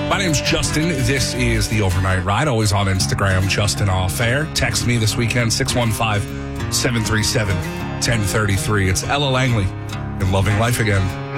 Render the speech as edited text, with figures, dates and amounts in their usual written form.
My name's Justin. This is the Overnight Ride, always on Instagram, Justin Off Air. Text me this weekend, 615-737-1033. It's Ella Langley in Loving Life Again.